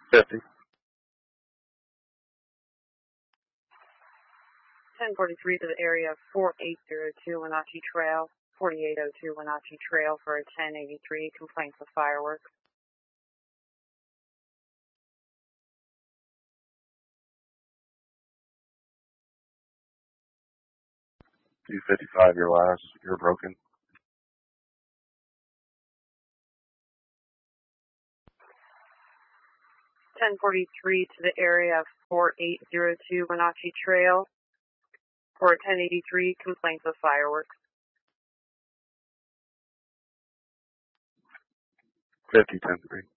50. 1043 to the area of 4802 Wenatchee Trail, 4802 Wenatchee Trail for a 1083, complaints of fireworks. 255, your last, you're broken. 1043 to the area of 4802 Wenatchee Trail for a 1083, complaints of fireworks. 50, 10-3.